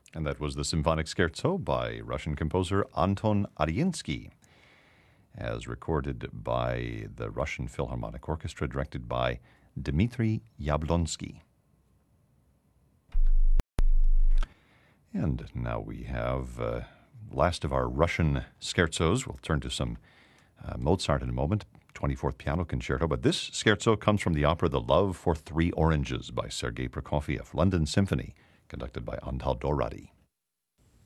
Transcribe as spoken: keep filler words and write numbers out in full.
And that was the Symphonic Scherzo by Russian composer Anton Arinsky, as recorded by the Russian Philharmonic Orchestra, directed by Dmitry Yablonsky. And now we have uh, last of our Russian scherzos. We'll turn to some uh, Mozart in a moment, twenty-fourth Piano Concerto. But this scherzo comes from the opera The Love for Three Oranges by Sergei Prokofiev, London Symphony, conducted by Antal Dorady.